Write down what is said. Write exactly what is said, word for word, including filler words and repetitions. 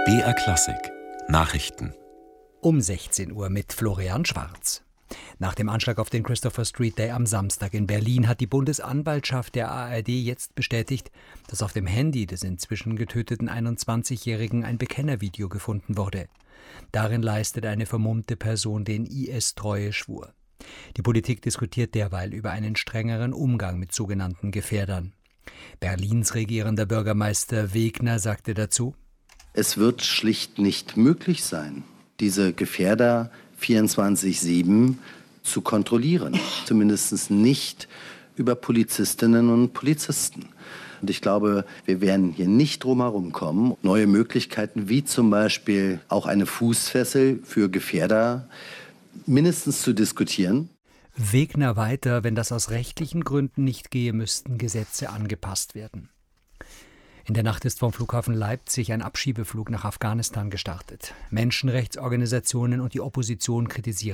B R Klassik Nachrichten Um sechzehn Uhr mit Florian Schwarz. Nach dem Anschlag auf den Christopher Street Day am Samstag in Berlin hat die Bundesanwaltschaft der A R D jetzt bestätigt, dass auf dem Handy des inzwischen getöteten einundzwanzigjährigen ein Bekennervideo gefunden wurde. Darin leistet eine vermummte Person den I S-Treueschwur. Die Politik diskutiert derweil über einen strengeren Umgang mit sogenannten Gefährdern. Berlins regierender Bürgermeister Wegner sagte dazu: Es wird schlicht nicht möglich sein, diese Gefährder vierundzwanzig sieben zu kontrollieren. Zumindest nicht über Polizistinnen und Polizisten. Und ich glaube, wir werden hier nicht drum herum kommen, neue Möglichkeiten wie zum Beispiel auch eine Fußfessel für Gefährder mindestens zu diskutieren. Wegner weiter: Wenn das aus rechtlichen Gründen nicht gehe, müssten Gesetze angepasst werden. In der Nacht ist vom Flughafen Leipzig ein Abschiebeflug nach Afghanistan gestartet. Menschenrechtsorganisationen und die Opposition kritisieren